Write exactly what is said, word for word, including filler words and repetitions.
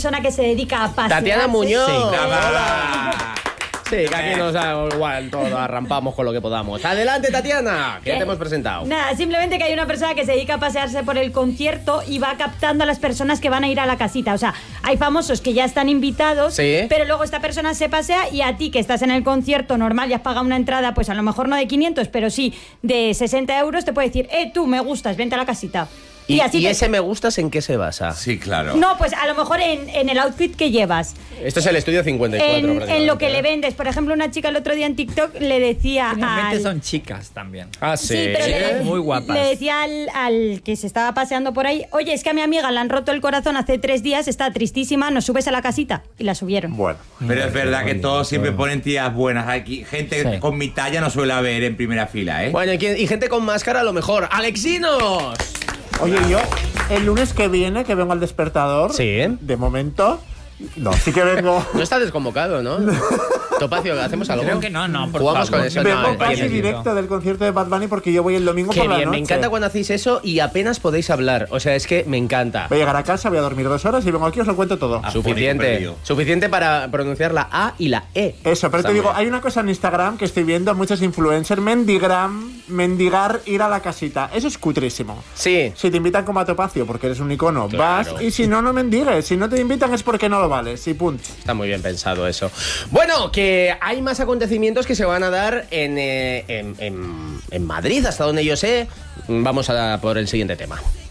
persona que se dedica a pasearse. Tatiana Muñoz. Sí, Hola. Sí, que aquí nos da igual, todo arrampamos con lo que podamos. Adelante, Tatiana, que ya te hemos presentado. Nada, simplemente que hay una persona que se dedica a pasearse por el concierto y va captando a las personas que van a ir a la casita. O sea, hay famosos que ya están invitados, sí, pero luego esta persona se pasea y a ti que estás en el concierto normal y has pagado una entrada, pues a lo mejor no de quinientos, pero sí de sesenta euros, te puede decir, eh, tú me gustas, vente a la casita. ¿Y, y, así ¿y te... ese me gustas en qué se basa? Sí, claro. No, pues a lo mejor en, en el outfit que llevas. Esto es el estudio cincuenta y cuatro. En, en lo que le vendes. Por ejemplo, una chica el otro día en TikTok le decía Finalmente al... son chicas también. Ah, sí. Sí, pero le, Muy guapas. le decía al, al que se estaba paseando por ahí, oye, es que a mi amiga le han roto el corazón hace tres días, está tristísima, ¿nos subes a la casita? Y la subieron. Bueno. Pero es verdad que todos siempre ponen tías buenas. Aquí gente Sí. con mi talla no suele haber en primera fila, ¿eh? Bueno, y, quién- y gente con máscara a lo mejor. ¡Alexinos! Oye, yo el lunes que viene, que vengo al despertador, Sí. de momento, no, sí que vengo. No está desconvocado, ¿no? Topacio, ¿hacemos algo? Creo que no, no, por Jugamos favor. con eso. Vengo No, casi viene. directo del concierto de Bad Bunny porque yo voy el domingo Qué por la bien, noche. me encanta cuando hacéis eso y apenas podéis hablar. O sea, es que me encanta. Voy a llegar a casa, voy a dormir dos horas y vengo aquí y os lo cuento todo. Ah, Suficiente. perdido. Suficiente para pronunciar la A y la E. Eso, pero Está te muy digo, bien. hay una cosa en Instagram que estoy viendo, muchos influencers, mendigram, mendigar ir a la casita. Eso es cutrísimo. Sí. Si te invitan como a Topacio porque eres un icono, Claro. vas, y si no, no mendigues. Si no te invitan es porque no lo vales, y punto. Está muy bien pensado eso. Bueno, que hay más acontecimientos que se van a dar en, eh, en, en, en Madrid, hasta donde yo sé. Vamos a por el siguiente tema.